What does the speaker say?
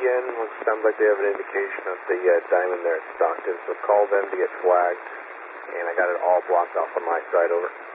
again. Sounds like they have an indication of the diamond there at Stockton, so call them to get flagged. And I got it all blocked off on my side, over.